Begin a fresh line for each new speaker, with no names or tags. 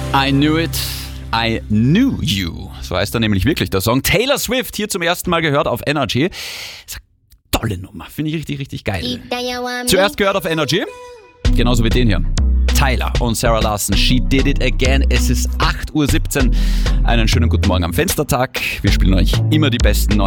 I knew it, I knew you. So heißt er nämlich wirklich, der Song. Taylor Swift, hier zum ersten Mal gehört auf Energy. Das ist eine tolle Nummer, finde ich richtig, richtig geil. Zuerst gehört auf Energy, genauso wie den hier. Tyler und Sarah Larson, She Did It Again. Es ist 8:17 Uhr. Einen schönen guten Morgen am Fenstertag. Wir spielen euch immer die besten neuen